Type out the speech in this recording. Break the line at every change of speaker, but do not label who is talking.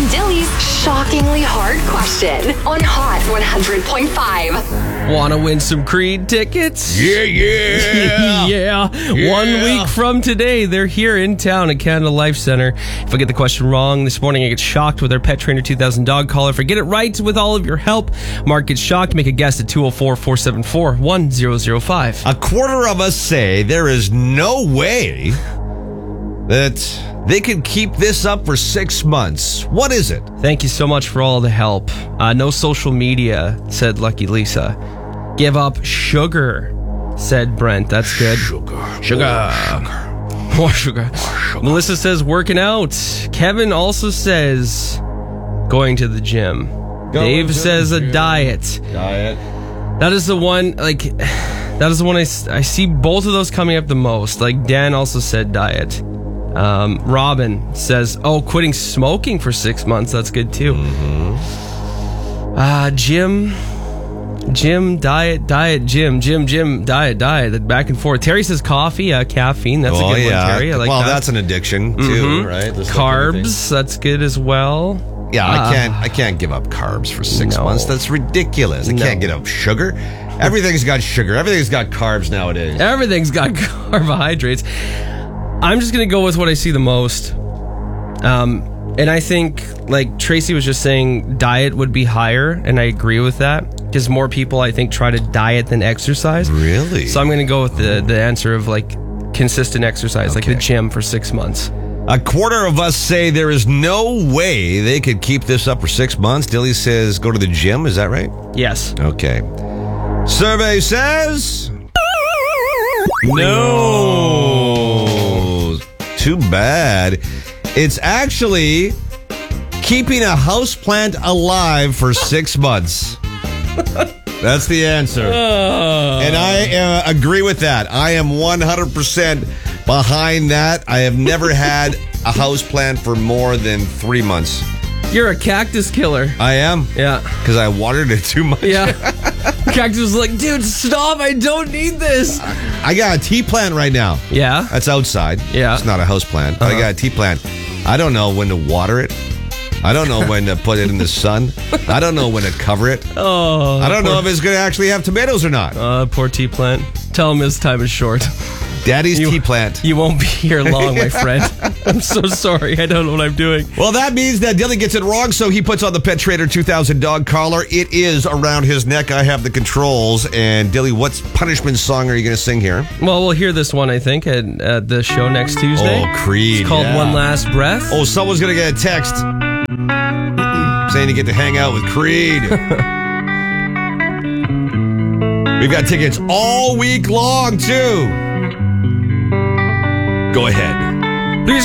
and Dilly's shockingly hard question on Hot 100.5.
Want to win some Creed tickets?
Yeah.
Yeah. 1 week from today, they're here in town at Canada Life Center. If I get the question wrong this morning, I get shocked with our Pet Trainer 2000 dog collar. If I get it right with all of your help, Mark gets shocked. Make a guess at 204-474-1005.
A quarter of us say there is no way that they could keep this up for 6 months. What is it?
Thank you so much for all the help. No social media, said Lucky Lisa. Give up sugar, said Brent. That's good. Sugar. More sugar. Melissa says working out. Kevin also says going to the gym. Dave says a diet. That is the one, I see both of those coming up the most. Like Dan also said diet. Robin says, quitting smoking for 6 months. That's good too. Gym, diet, gym, diet. Back and forth. Terry says coffee, caffeine. That's a good one, Terry. I like that.
That's an addiction too, right?
Carbs, that's good as well.
Yeah, I can't give up carbs for 6 months. That's ridiculous. I can't give up sugar. Everything's got sugar. Everything's got carbs nowadays.
Everything's got carbohydrates. I'm just going to go with what I see the most. And I think, like Tracy was just saying, diet would be higher, and I agree with that. Because more people, I think, try to diet than exercise.
Really?
So I'm going to go with the answer of, consistent exercise, like the gym for 6 months.
A quarter of us say there is no way they could keep this up for 6 months. Dilly says go to the gym. Is that right?
Yes.
Okay. Survey says... No. Too bad. It's actually keeping a houseplant alive for 6 months. That's the answer. And I agree with that. I am 100% behind that. I have never had a houseplant for more than 3 months.
You're a cactus killer.
I am.
Yeah.
Because I watered it too much.
Yeah. Cactus was like, dude, stop. I don't need this.
I got a tea plant right now.
Yeah.
That's outside.
Yeah.
It's not a house plant. But I got a tea plant. I don't know when to water it. I don't know when to put it in the sun. I don't know when to cover it. I don't know if it's going to actually have tomatoes or not.
Poor tea plant. Tell him his time is short.
Daddy's tea plant.
You won't be here long, my friend. I'm so sorry. I don't know what I'm doing.
Well, that means that Dilly gets it wrong, so he puts on the Pet Trader 2000 dog collar. It is around his neck. I have the controls. And Dilly, what punishment song are you going to sing here?
Well, we'll hear this one, I think, at the show next Tuesday.
Oh, Creed.
It's called One Last Breath.
Oh, someone's going to get a text saying you get to hang out with Creed. We've got tickets all week long, too. Go ahead.